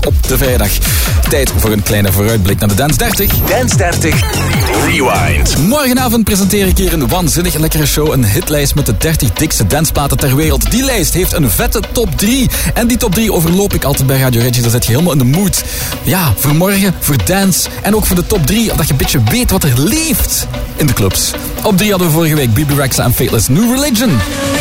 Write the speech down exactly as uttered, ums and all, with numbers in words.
op de vrijdag. Tijd voor een kleine vooruitblik naar de Dance dertig. Dance dertig Rewind. Morgenavond presenteer ik hier een waanzinnig lekkere show. Een hitlijst met de dertig dikste danceplaten ter wereld. Die lijst heeft een vette top drie. En die top drie overloop ik altijd bij Radio Reggie. Dan zit je helemaal in de mood. Ja, voor morgen, voor dance en ook voor de top drie. Omdat je een beetje weet wat er leeft in de clubs. Op drie hadden we vorige week B B Rexha en Fateless New Religion.